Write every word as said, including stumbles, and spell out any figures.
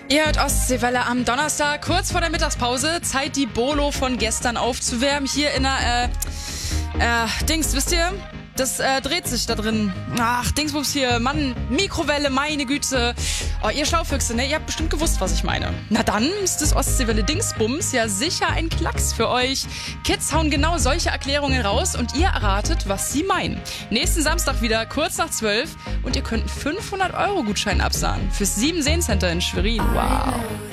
Ihr hört Ostseewelle am Donnerstag, kurz vor der Mittagspause. Zeit, die Bolo von gestern aufzuwärmen. Hier in der, äh, äh, Dings, wisst ihr? Das äh, dreht sich da drin. Ach, Dingsbums hier, Mann, Mikrowelle, meine Güte. Oh, ihr Schlaufüchse, ne? Ihr habt bestimmt gewusst, was ich meine. Na dann ist das Ostseewelle Dingsbums ja sicher ein Klacks für euch. Kids hauen genau solche Erklärungen raus und ihr erratet, was sie meinen. Nächsten Samstag wieder, kurz nach zwölf. Und ihr könnt einen fünfhundert Euro Gutschein absahen fürs sieben Seen Center in Schwerin. Wow.